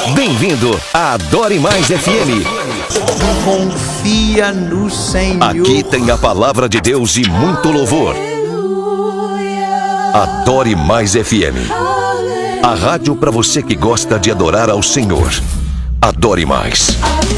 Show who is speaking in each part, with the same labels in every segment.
Speaker 1: Bem-vindo à Adore Mais FM.
Speaker 2: Confia no Senhor.
Speaker 1: Aqui tem a palavra de Deus e muito louvor. Adore Mais FM. A rádio para você que gosta de adorar ao Senhor. Adore Mais.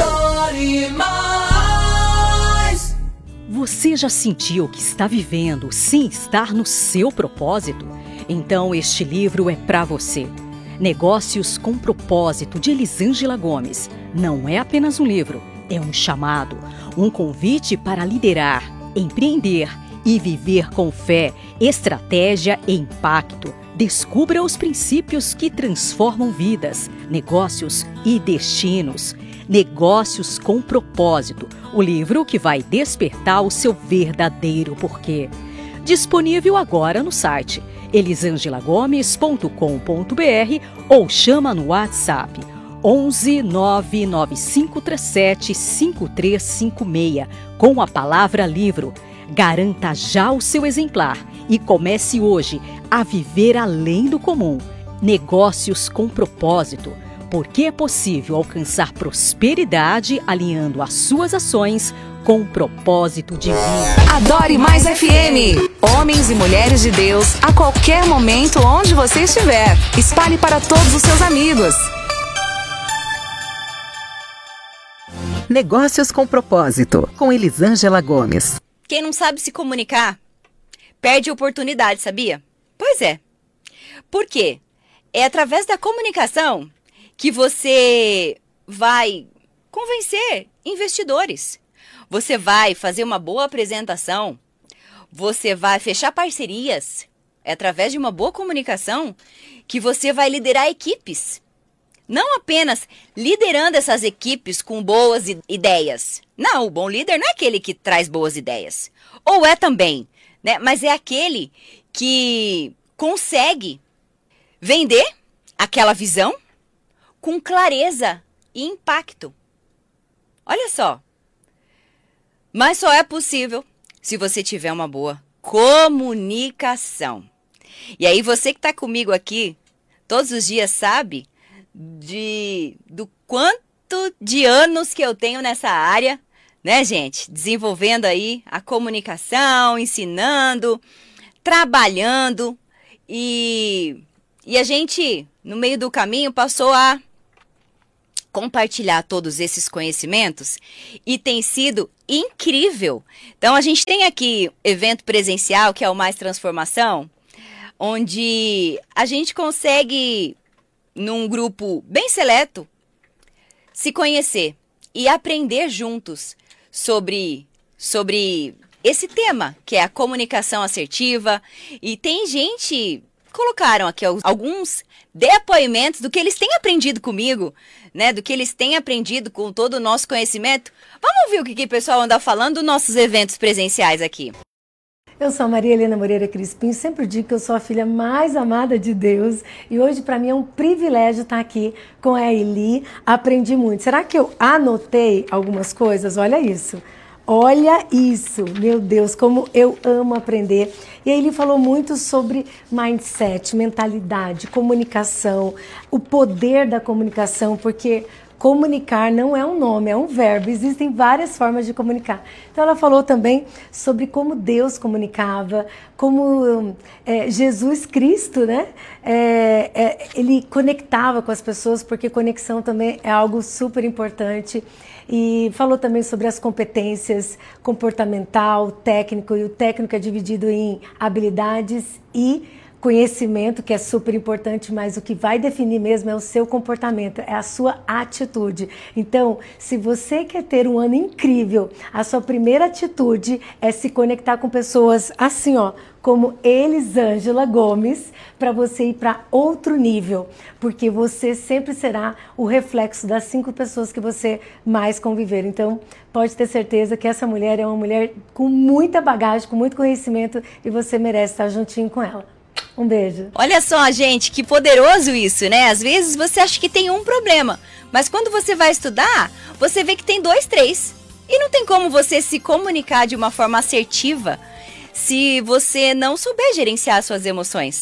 Speaker 3: Você já sentiu que está vivendo sem estar no seu propósito? Então este livro é para você. Negócios com Propósito, de Elisângela Gomes. Não é apenas um livro, é um chamado, um convite para liderar, empreender e viver com fé, estratégia e impacto. Descubra os princípios que transformam vidas, negócios e destinos. Negócios com Propósito, o livro que vai despertar o seu verdadeiro porquê. Disponível agora no site elisangelagomes.com.br ou chama no WhatsApp 11 99537 5356 com a palavra livro. Garanta já o seu exemplar e comece hoje a viver além do comum. Negócios com Propósito, porque é possível alcançar prosperidade alinhando as suas ações com o propósito divino.
Speaker 4: Adore Mais FM. Homens e mulheres de Deus, a qualquer momento, onde você estiver. Espalhe para todos os seus amigos. Negócios com Propósito, com Elisângela Gomes.
Speaker 5: Quem não sabe se comunicar, perde oportunidade, sabia? Pois é. Por quê? É através da comunicação que você vai convencer investidores. Você vai fazer uma boa apresentação. Você vai fechar parcerias. É através de uma boa comunicação que você vai liderar equipes. Não apenas liderando essas equipes com boas ideias. Não, o bom líder não é aquele que traz boas ideias. Ou é também, né? Mas é aquele que consegue vender aquela visão com clareza e impacto. Olha só. Mas só é possível se você tiver uma boa comunicação. E aí você que está comigo aqui todos os dias sabe do quanto de anos que eu tenho nessa área, né, gente? Desenvolvendo aí a comunicação, ensinando, trabalhando e a gente, no meio do caminho, passou a compartilhar todos esses conhecimentos e tem sido incrível. Então, a gente tem aqui evento presencial, que é o Mais Transformação, onde a gente consegue, num grupo bem seleto, se conhecer e aprender juntos sobre esse tema, que é a comunicação assertiva. E tem gente... Colocaram aqui alguns depoimentos do que eles têm aprendido comigo, né? Do que eles têm aprendido com todo o nosso conhecimento. Vamos ouvir o que o pessoal anda falando dos nossos eventos presenciais aqui.
Speaker 6: Eu sou a Maria Helena Moreira Crispim, sempre digo que eu sou a filha mais amada de Deus e hoje para mim é um privilégio estar aqui com a Eli. Aprendi muito. Será que eu anotei algumas coisas? Olha isso. Olha isso, meu Deus, como eu amo aprender. E aí ele falou muito sobre mindset, mentalidade, comunicação, o poder da comunicação, porque comunicar não é um nome, é um verbo. Existem várias formas de comunicar. Então ela falou também sobre como Deus comunicava, como Jesus Cristo, né? Ele conectava com as pessoas, porque conexão também é algo super importante. E falou também sobre as competências comportamental, técnico, e o técnico é dividido em habilidades e conhecimento, que é super importante, mas o que vai definir mesmo é o seu comportamento, é a sua atitude. Então, se você quer ter um ano incrível, a sua primeira atitude é se conectar com pessoas assim, ó, como Elisângela Gomes, para você ir para outro nível, porque você sempre será o reflexo das 5 pessoas que você mais conviver. Então, pode ter certeza que essa mulher é uma mulher com muita bagagem, com muito conhecimento e você merece estar juntinho com ela. Um beijo.
Speaker 5: Olha só, gente, que poderoso isso, né? Às vezes você acha que tem um problema, mas quando você vai estudar, você vê que tem 2, 3. E não tem como você se comunicar de uma forma assertiva se você não souber gerenciar suas emoções.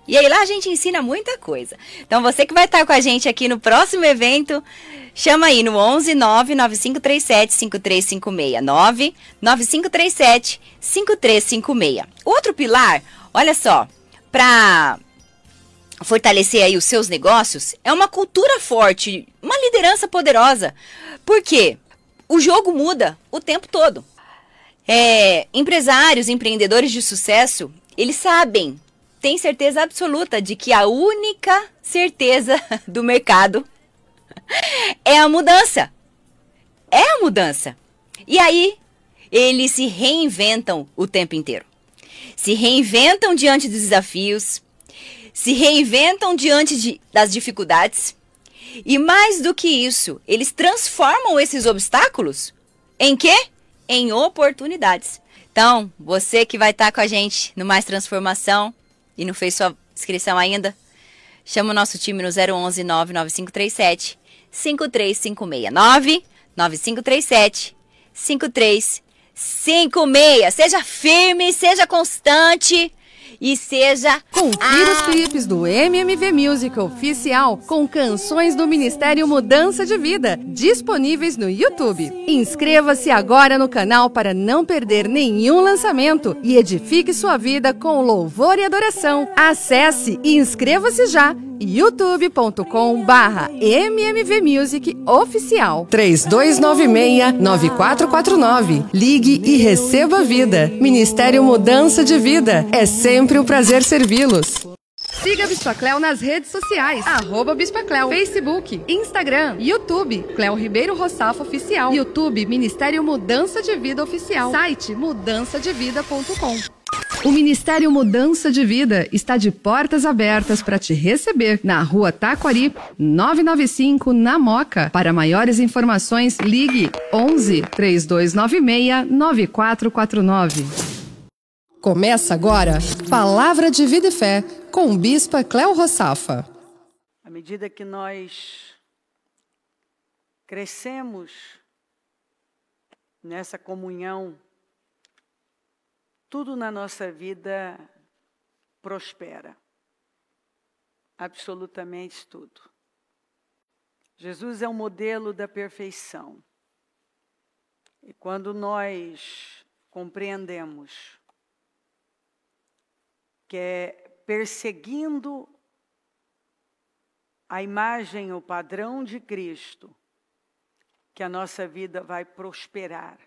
Speaker 5: E aí lá a gente ensina muita coisa. Então você que vai estar com a gente aqui no próximo evento, chama aí no 11 99537 5356. 99537 5356. Outro pilar, olha só, para fortalecer aí os seus negócios, é uma cultura forte, uma liderança poderosa. Por quê? O jogo muda o tempo todo. Empresários, empreendedores de sucesso, eles sabem, têm certeza absoluta de que a única certeza do mercado é a mudança. É a mudança. E aí, eles se reinventam o tempo inteiro. Se reinventam diante dos desafios, se reinventam diante das dificuldades. E mais do que isso, eles transformam esses obstáculos em quê? Em oportunidades. Então, você que vai estar com a gente no Mais Transformação e não fez sua inscrição ainda, chama o nosso time no 011 99537 5356. 99537 5356. Seja firme, seja constante e seja...
Speaker 2: Confira os clipes do MMV Music Oficial com canções do Ministério Mudança de Vida, disponíveis no YouTube. Inscreva-se agora no canal para não perder nenhum lançamento e edifique sua vida com louvor e adoração. Acesse e inscreva-se já, youtube.com/MMV Music Oficial. 3296-9449. Ligue e receba vida. Ministério Mudança de Vida. É sempre um prazer servi-los. Siga a Bispa Cleo nas redes sociais. Bispa Cleo, Facebook, Instagram, YouTube, Cleo Ribeiro Roçafo Oficial. YouTube, Ministério Mudança de Vida Oficial. Site mudançadevida.com. O Ministério Mudança de Vida está de portas abertas para te receber na Rua Taquari, 995, na Moca. Para maiores informações, ligue 11 3296 9449. Começa agora Palavra de Vida e Fé com Bispa Cleo Roçafo.
Speaker 7: À medida que nós crescemos nessa comunhão, tudo na nossa vida prospera. Absolutamente tudo. Jesus é o modelo da perfeição. E quando nós compreendemos que é perseguindo a imagem, o padrão de Cristo, que a nossa vida vai prosperar.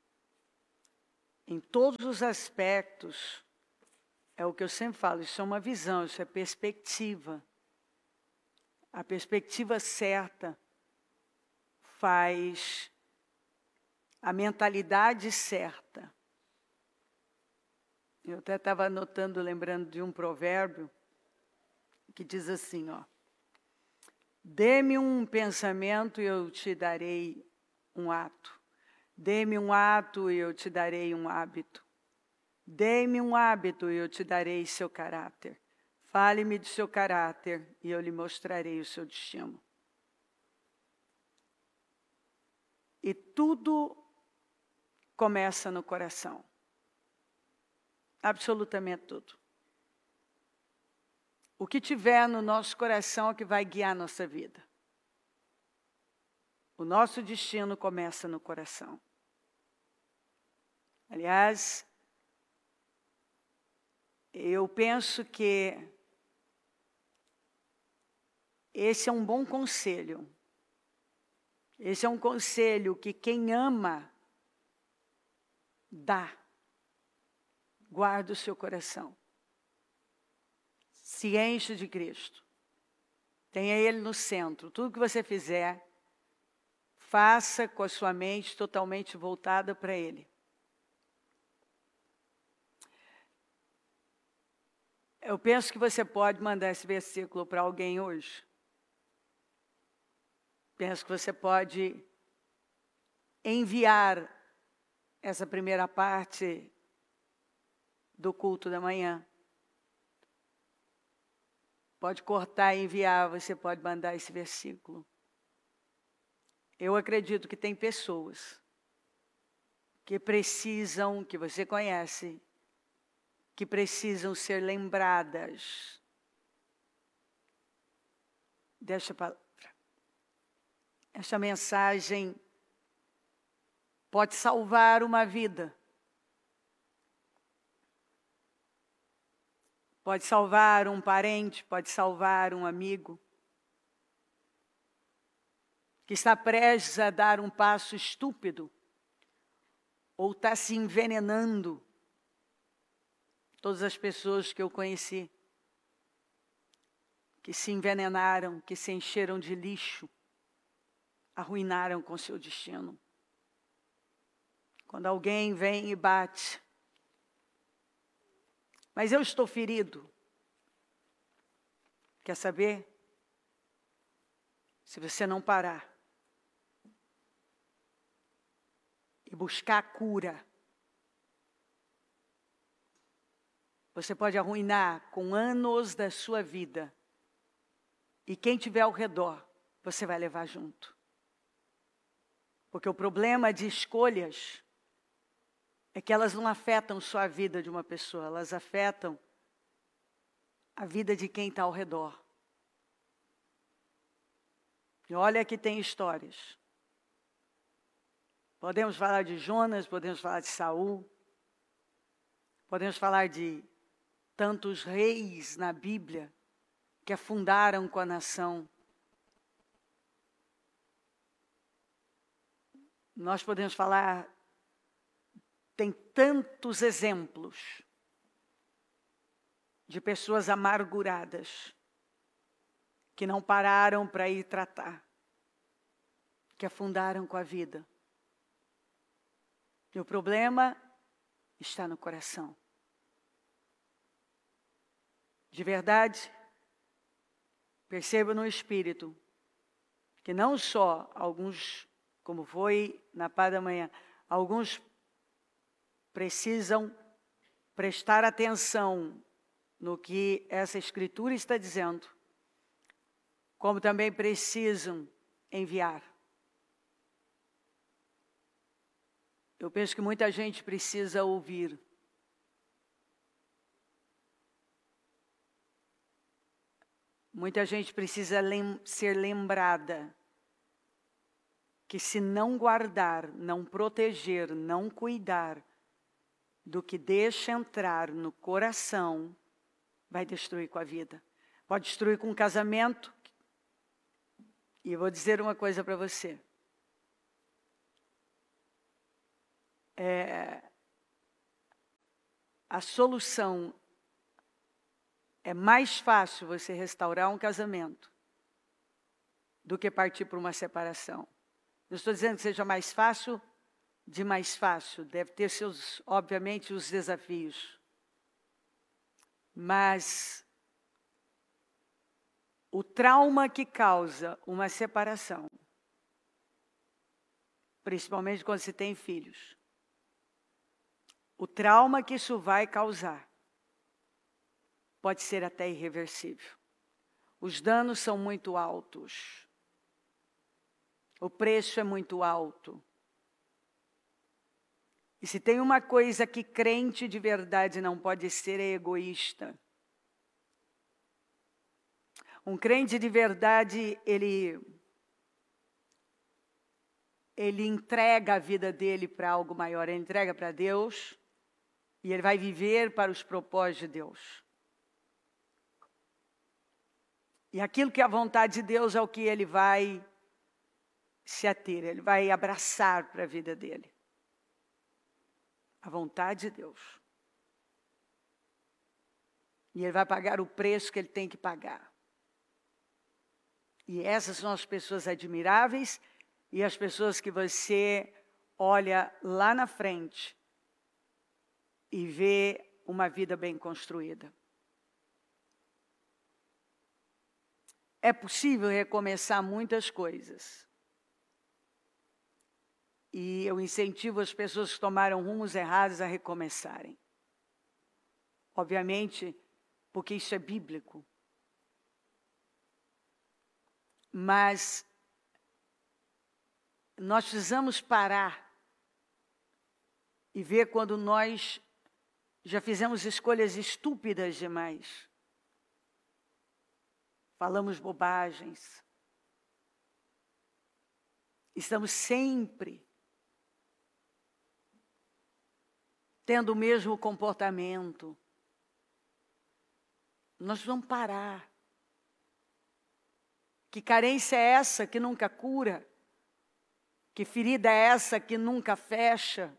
Speaker 7: Em todos os aspectos, é o que eu sempre falo, isso é uma visão, isso é perspectiva. A perspectiva certa faz a mentalidade certa. Eu até estava anotando, lembrando de um provérbio que diz assim, ó: dê-me um pensamento e eu te darei um ato. Dê-me um ato e eu te darei um hábito. Dê-me um hábito e eu te darei seu caráter. Fale-me de seu caráter e eu lhe mostrarei o seu destino. E tudo começa no coração. Absolutamente tudo. O que tiver no nosso coração é que vai guiar a nossa vida. O nosso destino começa no coração. Aliás, eu penso que esse é um bom conselho. Esse é um conselho que quem ama dá. Guarda o seu coração. Se enche de Cristo. Tenha Ele no centro. Tudo que você fizer, faça com a sua mente totalmente voltada para Ele. Eu penso que você pode mandar esse versículo para alguém hoje. Penso que você pode enviar essa primeira parte do culto da manhã. Pode cortar e enviar, você pode mandar esse versículo. Eu acredito que tem pessoas que precisam, que você conhece, que precisam ser lembradas desta palavra. Esta mensagem pode salvar uma vida. Pode salvar um parente, pode salvar um amigo que está prestes a dar um passo estúpido ou está se envenenando. Todas as pessoas que eu conheci, que se envenenaram, que se encheram de lixo, arruinaram com seu destino. Quando alguém vem e bate, mas eu estou ferido. Quer saber? Se você não parar e buscar a cura, você pode arruinar com anos da sua vida. E quem tiver ao redor, você vai levar junto. Porque o problema de escolhas é que elas não afetam só a vida de uma pessoa, elas afetam a vida de quem está ao redor. E olha que tem histórias. Podemos falar de Jonas, podemos falar de Saul, podemos falar de tantos reis na Bíblia que afundaram com a nação. Nós podemos falar, tem tantos exemplos de pessoas amarguradas que não pararam para ir tratar, que afundaram com a vida. E o problema está no coração. De verdade, percebo no Espírito que não só alguns, como foi na parte da manhã, alguns precisam prestar atenção no que essa Escritura está dizendo, como também precisam enviar. Eu penso que muita gente precisa ouvir. Muita gente precisa ser lembrada que se não guardar, não proteger, não cuidar do que deixa entrar no coração, vai destruir com a vida. Pode destruir com o casamento. E eu vou dizer uma coisa para você. A solução é mais fácil você restaurar um casamento do que partir para uma separação. Não estou dizendo que seja mais fácil, de mais fácil. Deve ter seus, obviamente, os desafios. Mas o trauma que causa uma separação, principalmente quando se tem filhos, o trauma que isso vai causar pode ser até irreversível. Os danos são muito altos. O preço é muito alto. E se tem uma coisa que crente de verdade não pode ser, é egoísta. Um crente de verdade, ele entrega a vida dele para algo maior. Ele entrega para Deus e ele vai viver para os propósitos de Deus. E aquilo que é a vontade de Deus é o que ele vai se ater, ele vai abraçar para a vida dele. A vontade de Deus. E ele vai pagar o preço que ele tem que pagar. E essas são as pessoas admiráveis e as pessoas que você olha lá na frente e vê uma vida bem construída. É possível recomeçar muitas coisas. E eu incentivo as pessoas que tomaram rumos errados a recomeçarem. Obviamente, porque isso é bíblico. Mas nós precisamos parar e ver quando nós já fizemos escolhas estúpidas demais. falamos bobagens. Estamos sempre tendo o mesmo comportamento. Nós vamos parar. Que carência é essa que nunca cura? Que ferida é essa que nunca fecha?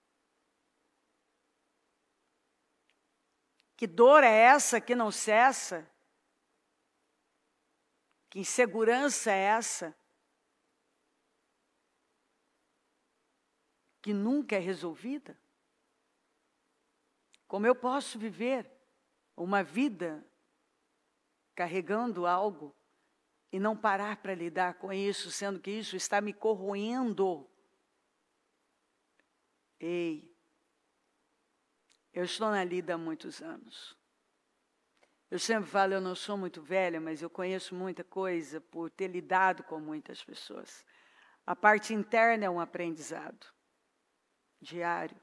Speaker 7: Que dor é essa que não cessa? Que insegurança é essa que nunca é resolvida? Como eu posso viver uma vida carregando algo e não parar para lidar com isso, sendo que isso está me corroendo? Ei, eu estou na lida há muitos anos. Eu sempre falo, eu não sou muito velha, mas eu conheço muita coisa por ter lidado com muitas pessoas. A parte interna é um aprendizado diário.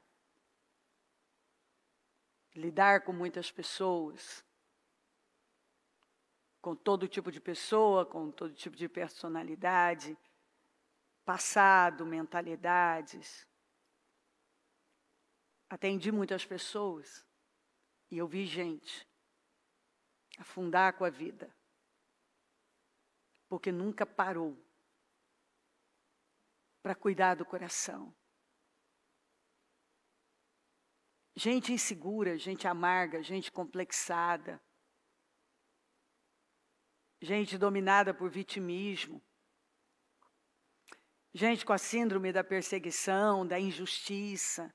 Speaker 7: Lidar com muitas pessoas, com todo tipo de pessoa, com todo tipo de personalidade, passado, mentalidades. Atendi muitas pessoas e eu vi gente afundar com a vida, porque nunca parou para cuidar do coração. Gente insegura, gente amarga, gente complexada, gente dominada por vitimismo, gente com a síndrome da perseguição, da injustiça.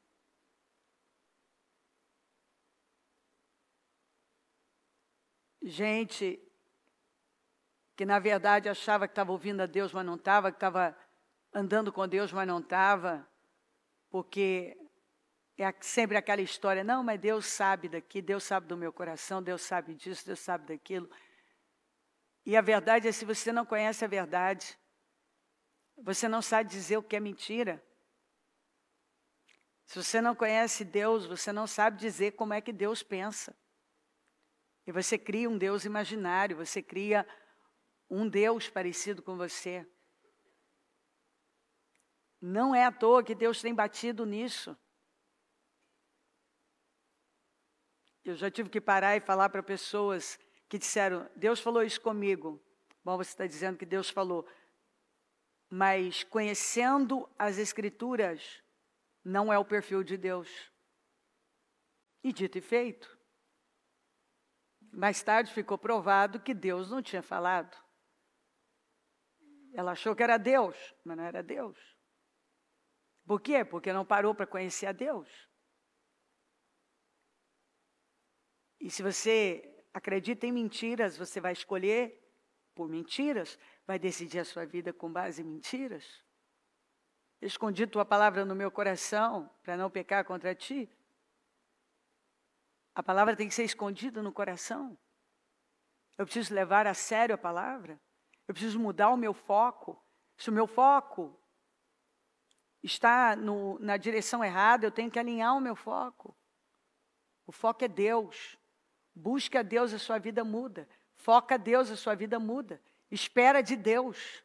Speaker 7: Gente que na verdade achava que estava ouvindo a Deus, mas não estava, que estava andando com Deus, mas não estava, porque é sempre aquela história, não, mas Deus sabe daqui, Deus sabe do meu coração, Deus sabe disso, Deus sabe daquilo. E a verdade é, se você não conhece a verdade, você não sabe dizer o que é mentira. Se você não conhece Deus, você não sabe dizer como é que Deus pensa. E você cria um Deus imaginário, você cria um Deus parecido com você. Não é à toa que Deus tem batido nisso. Eu já tive que parar e falar para pessoas que disseram, Deus falou isso comigo. Bom, você está dizendo que Deus falou. Mas conhecendo as Escrituras, não é o perfil de Deus. E dito e feito. Mais tarde ficou provado que Deus não tinha falado. Ela achou que era Deus, mas não era Deus. Por quê? Porque não parou para conhecer a Deus. E se você acredita em mentiras, você vai escolher por mentiras, vai decidir a sua vida com base em mentiras. Escondi tua palavra no meu coração para não pecar contra ti. A palavra tem que ser escondida no coração. Eu preciso levar a sério a palavra. Eu preciso mudar o meu foco. Se o meu foco está na direção errada, eu tenho que alinhar o meu foco. O foco é Deus. Busca a Deus, a sua vida muda. Foca a Deus, a sua vida muda. Espera de Deus.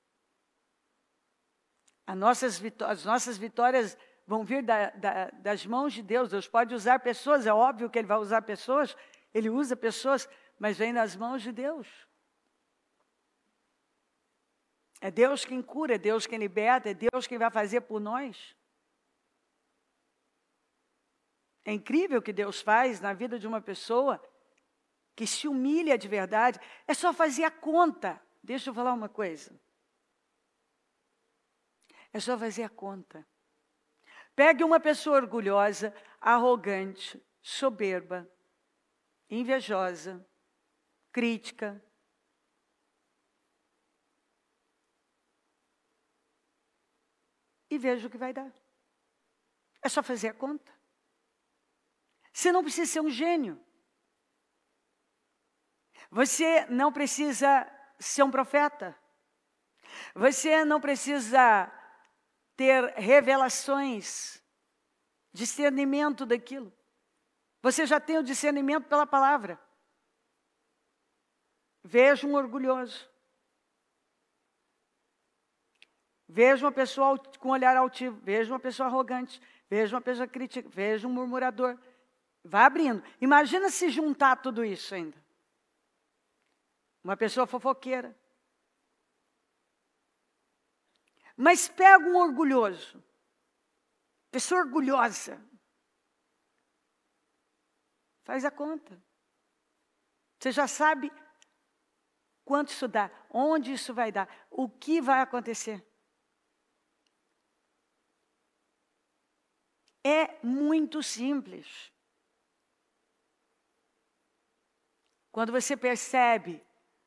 Speaker 7: As nossas vitórias vão vir das mãos de Deus. Deus pode usar pessoas, é óbvio que Ele vai usar pessoas. Ele usa pessoas, mas vem nas mãos de Deus. É Deus quem cura, é Deus quem liberta, é Deus quem vai fazer por nós. É incrível o que Deus faz na vida de uma pessoa que se humilha de verdade. É só fazer a conta. Deixa eu falar uma coisa. É só fazer a conta. Pegue uma pessoa orgulhosa, arrogante, soberba, invejosa, crítica. E veja o que vai dar. É só fazer a conta. Você não precisa ser um gênio. Você não precisa ser um profeta. Você não precisa ter revelações, discernimento daquilo. Você já tem o discernimento pela palavra. vejo um orgulhoso. Vejo uma pessoa com olhar altivo, vejo uma pessoa arrogante, vejo uma pessoa crítica, vejo um murmurador. Vai abrindo. Imagina se juntar tudo isso ainda. Uma pessoa fofoqueira. Mas pega um orgulhoso. Pessoa orgulhosa. Faz a conta. Você já sabe quanto isso dá, onde isso vai dar, o que vai acontecer. É muito simples. Quando você percebe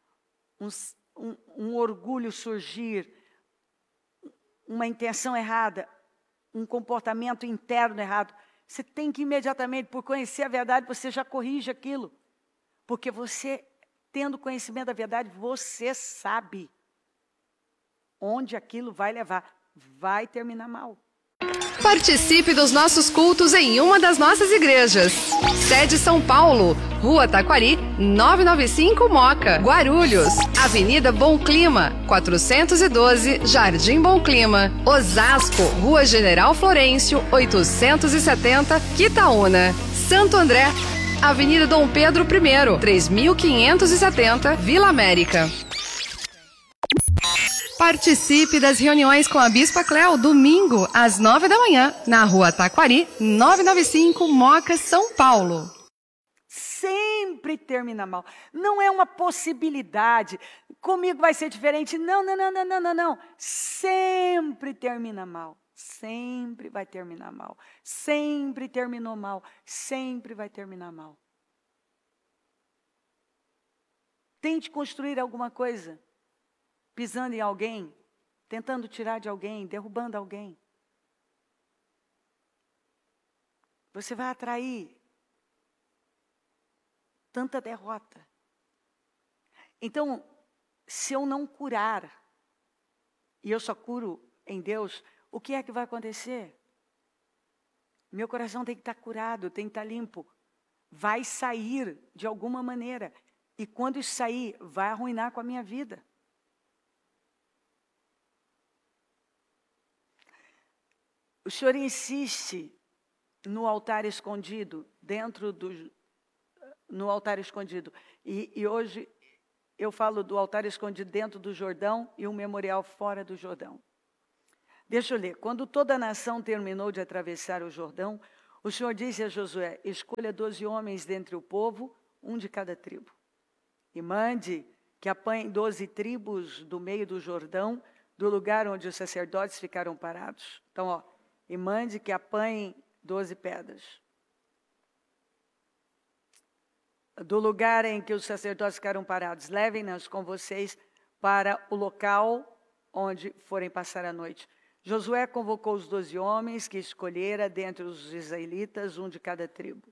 Speaker 7: um orgulho surgir, uma intenção errada, um comportamento interno errado, você tem que imediatamente, por conhecer a verdade, você já corrige aquilo. Porque você, tendo conhecimento da verdade, você sabe onde aquilo vai levar. Vai terminar mal.
Speaker 2: Participe dos nossos cultos em uma das nossas igrejas. Sede São Paulo, Rua Taquari, 995 Moca, Guarulhos, Avenida Bom Clima, 412, Jardim Bom Clima, Osasco, Rua General Florencio, 870, Quitaúna, Santo André, Avenida Dom Pedro I, 3570, Vila América. Participe das reuniões com a Bispa Cléo, domingo, às 9 da manhã, na Rua Taquari, 995, Moca, São Paulo.
Speaker 7: Sempre termina mal. Não é uma possibilidade. Comigo vai ser diferente. Não. Sempre termina mal. Sempre vai terminar mal. Sempre terminou mal. Sempre vai terminar mal. Tente construir alguma coisa. Pisando em alguém, tentando tirar de alguém, derrubando alguém. Você vai atrair tanta derrota. Então, se eu não curar, e eu só curo em Deus, o que é que vai acontecer? Meu coração tem que estar curado, tem que estar limpo. Vai sair de alguma maneira. E quando isso sair, vai arruinar com a minha vida. O Senhor insiste no altar escondido, no altar escondido. E hoje eu falo do altar escondido dentro do Jordão e um memorial fora do Jordão. Deixa eu ler. Quando toda a nação terminou de atravessar o Jordão, o Senhor disse a Josué: escolha 12 homens dentre o povo, um de cada tribo. E mande que apanhem 12 tribos do meio do Jordão, do lugar onde os sacerdotes ficaram parados. Então, e mande que apanhem 12 pedras. Do lugar em que os sacerdotes ficaram parados, levem-nas com vocês para o local onde forem passar a noite. Josué convocou os 12 homens que escolhera dentre os israelitas, um de cada tribo.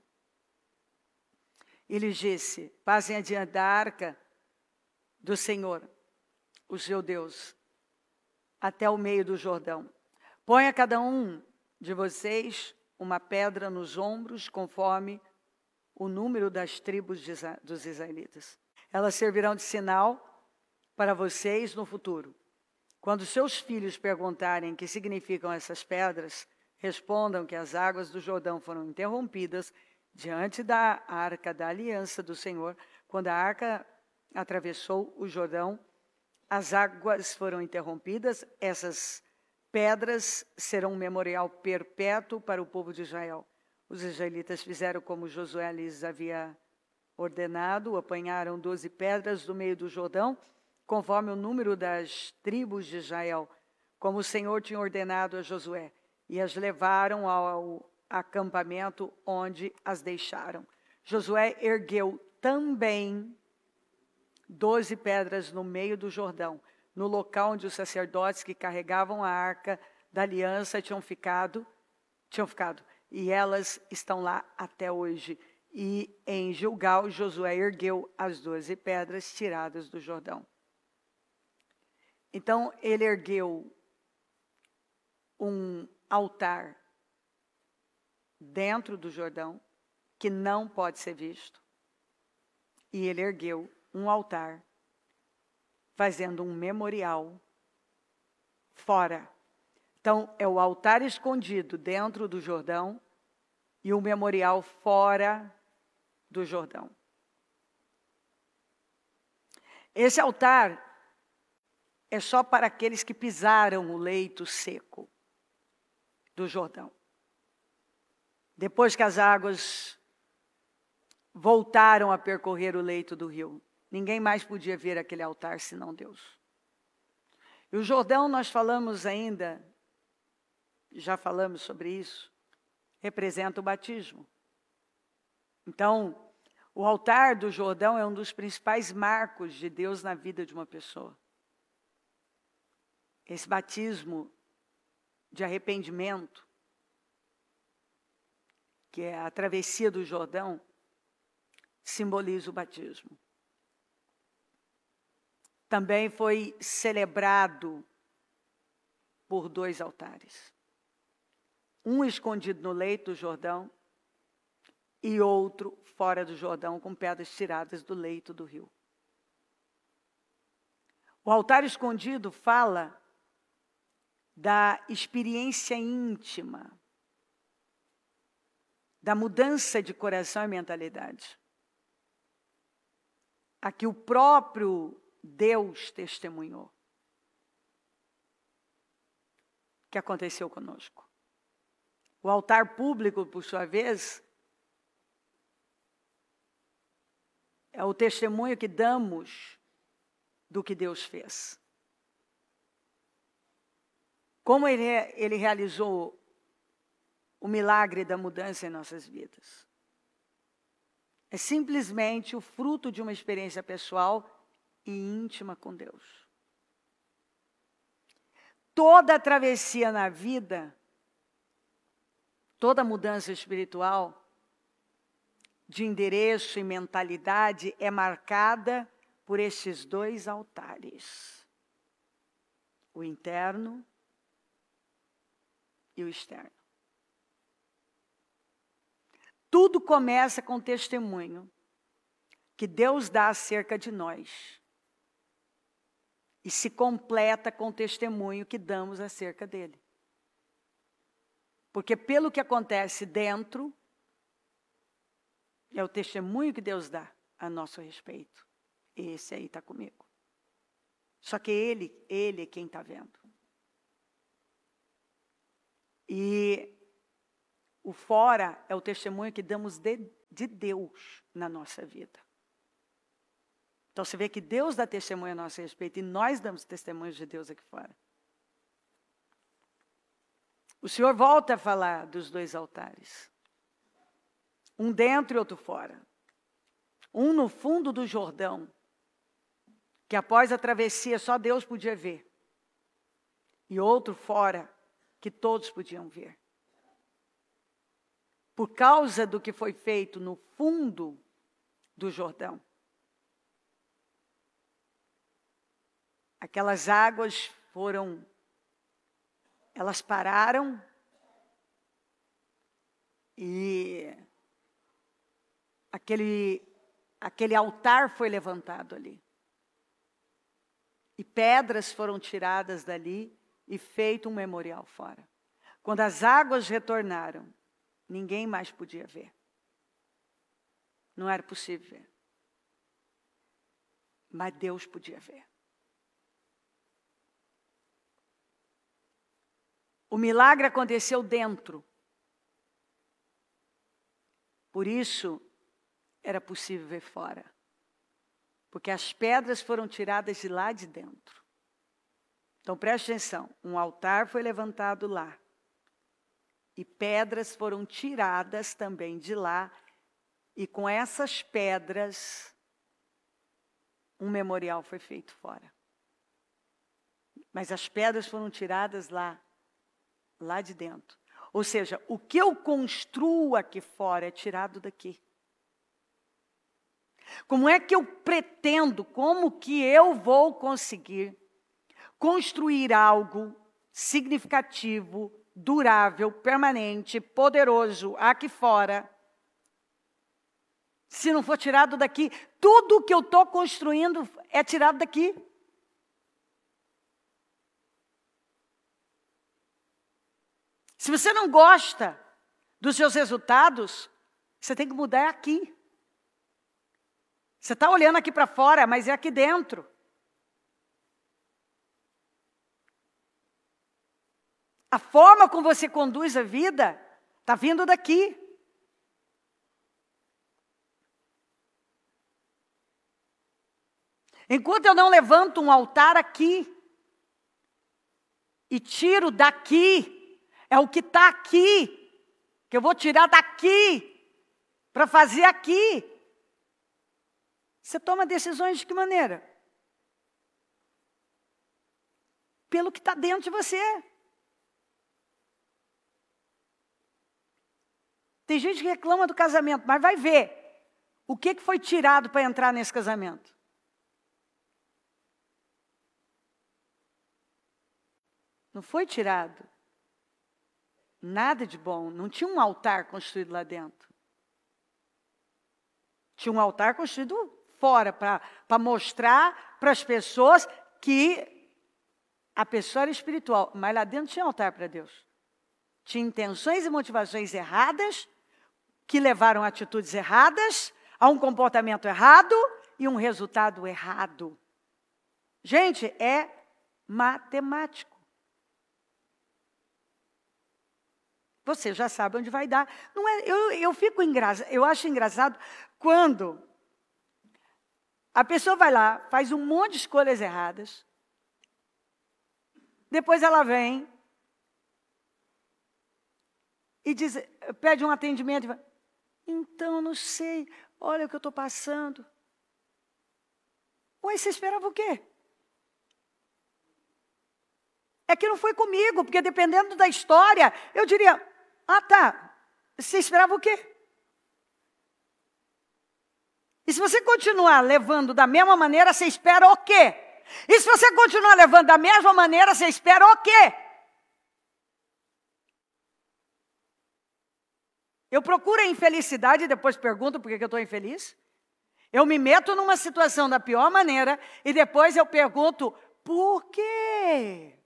Speaker 7: E lhes disse: passem adiante da arca do Senhor, o seu Deus, até o meio do Jordão. Ponha cada um de vocês uma pedra nos ombros, conforme o número das tribos dos israelitas. Elas servirão de sinal para vocês no futuro. Quando seus filhos perguntarem o que significam essas pedras, respondam que as águas do Jordão foram interrompidas diante da arca da aliança do Senhor. Quando a arca atravessou o Jordão, as águas foram interrompidas. Essas pedras serão um memorial perpétuo para o povo de Israel. Os israelitas fizeram como Josué lhes havia ordenado, apanharam 12 pedras do meio do Jordão, conforme o número das tribos de Israel, como o Senhor tinha ordenado a Josué, e as levaram ao acampamento onde as deixaram. Josué ergueu também 12 pedras no meio do Jordão, no local onde os sacerdotes que carregavam a arca da aliança tinham ficado, e elas estão lá até hoje. E em Gilgal, Josué ergueu as 12 pedras tiradas do Jordão. Então, ele ergueu um altar dentro do Jordão, que não pode ser visto. E ele ergueu um altar fazendo um memorial fora. Então, é o altar escondido dentro do Jordão e o memorial fora do Jordão. Esse altar é só para aqueles que pisaram o leito seco do Jordão. Depois que as águas voltaram a percorrer o leito do rio, ninguém mais podia ver aquele altar senão Deus. E o Jordão, nós falamos ainda, já falamos sobre isso, representa o batismo. Então, o altar do Jordão é um dos principais marcos de Deus na vida de uma pessoa. Esse batismo de arrependimento, que é a travessia do Jordão, simboliza o batismo. Também foi celebrado por 2 altares. Um escondido no leito do Jordão e outro fora do Jordão, com pedras tiradas do leito do rio. O altar escondido fala da experiência íntima, da mudança de coração e mentalidade. A que o próprio Deus testemunhou que aconteceu conosco. O altar público, por sua vez, é o testemunho que damos do que Deus fez. Como ele realizou o milagre da mudança em nossas vidas. É simplesmente o fruto de uma experiência pessoal e íntima com Deus. Toda a travessia na vida, toda mudança espiritual, de endereço e mentalidade, é marcada por estes 2 altares. O interno e o externo. Tudo começa com o testemunho que Deus dá acerca de nós. E se completa com o testemunho que damos acerca dele. Porque pelo que acontece dentro, é o testemunho que Deus dá a nosso respeito. Esse aí está comigo. Só que ele é quem está vendo. E o fora é o testemunho que damos de Deus na nossa vida. Então você vê que Deus dá testemunho a nosso respeito e nós damos testemunhos de Deus aqui fora. O Senhor volta a falar dos 2 altares. Um dentro e outro fora. Um no fundo do Jordão, que após a travessia só Deus podia ver. E outro fora, que todos podiam ver. Por causa do que foi feito no fundo do Jordão. Aquelas águas elas pararam e aquele altar foi levantado ali. E pedras foram tiradas dali e feito um memorial fora. Quando as águas retornaram, ninguém mais podia ver. Não era possível ver. Mas Deus podia ver. O milagre aconteceu dentro. Por isso, era possível ver fora. Porque as pedras foram tiradas de lá de dentro. Então, preste atenção. Um altar foi levantado lá. E pedras foram tiradas também de lá. E com essas pedras, um memorial foi feito fora. Mas as pedras foram tiradas lá de dentro. Ou seja, o que eu construo aqui fora é tirado daqui. Como é que eu pretendo, como que eu vou conseguir construir algo significativo, durável, permanente, poderoso aqui fora, se não for tirado daqui? Tudo que eu estou construindo é tirado daqui. Se você não gosta dos seus resultados, você tem que mudar aqui. Você está olhando aqui para fora, mas é aqui dentro. A forma como você conduz a vida está vindo daqui. Enquanto eu não levanto um altar aqui e tiro daqui, é o que está aqui, que eu vou tirar daqui para fazer aqui. Você toma decisões de que maneira? Pelo que está dentro de você. Tem gente que reclama do casamento, mas vai ver o que foi tirado para entrar nesse casamento. Não foi tirado nada de bom. Não tinha um altar construído lá dentro. Tinha um altar construído fora para mostrar para as pessoas que a pessoa era espiritual. Mas lá dentro tinha altar para Deus. Tinha intenções e motivações erradas que levaram a atitudes erradas, a um comportamento errado e um resultado errado. Gente, é matemático. Você já sabe onde vai dar. Não é, eu acho engraçado quando a pessoa vai lá, faz um monte de escolhas erradas, depois ela vem e diz, pede um atendimento e vai, então, não sei, olha o que eu estou passando. Ué, você esperava o quê? É que não foi comigo, porque dependendo da história, eu diria, ah tá, você esperava o quê? E se você continuar levando da mesma maneira, você espera o quê? E se você continuar levando da mesma maneira, você espera o quê? Eu procuro a infelicidade e depois pergunto por que eu estou infeliz. Eu me meto numa situação da pior maneira e depois eu pergunto, por quê?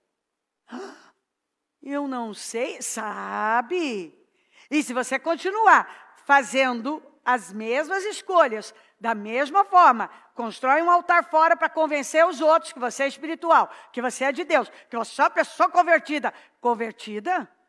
Speaker 7: Eu não sei, sabe? E se você continuar fazendo as mesmas escolhas, da mesma forma, constrói um altar fora para convencer os outros que você é espiritual, que você é de Deus, que você é uma pessoa convertida. Convertida?